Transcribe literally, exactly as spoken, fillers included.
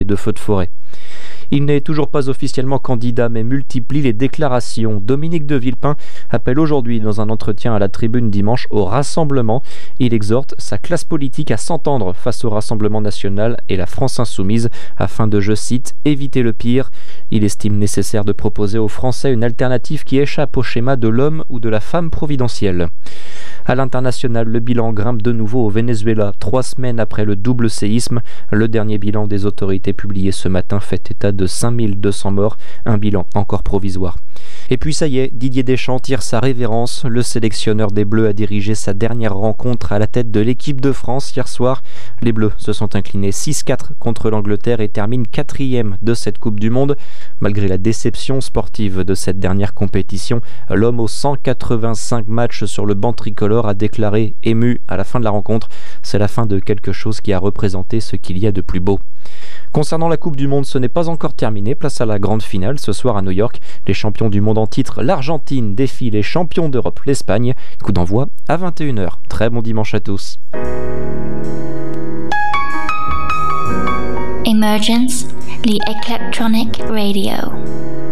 de feux de forêt. Il n'est toujours pas officiellement candidat mais multiplie les déclarations. Dominique de Villepin appelle aujourd'hui dans un entretien à la Tribune dimanche au rassemblement. Il exhorte sa classe politique à s'entendre face au Rassemblement national et la France insoumise afin de, je cite, éviter le pire. Il estime nécessaire de proposer aux Français une alternative qui échappe au schéma de l'homme ou de la femme providentielle. À l'international, le bilan grimpe de nouveau au Venezuela, trois semaines après le double séisme. Le dernier bilan des autorités publié ce matin fait état de cinq mille deux cents morts, un bilan encore provisoire. Et puis ça y est, Didier Deschamps tire sa révérence. Le sélectionneur des Bleus a dirigé sa dernière rencontre à la tête de l'équipe de France hier soir. Les Bleus se sont inclinés six quatre contre l'Angleterre et terminent quatrième de cette Coupe du Monde. Malgré la déception sportive de cette dernière compétition, l'homme aux cent quatre-vingt-cinq matchs sur le banc tricolore a déclaré ému à la fin de la rencontre. C'est la fin de quelque chose qui a représenté ce qu'il y a de plus beau. Concernant la Coupe du Monde, ce n'est pas encore terminé. Place à la grande finale ce soir à New York. Les champions du monde en titre, l'Argentine, défient les champions d'Europe, l'Espagne. Coup d'envoi à vingt et une heures. Très bon dimanche à tous. Emergence, the Electronic Radio.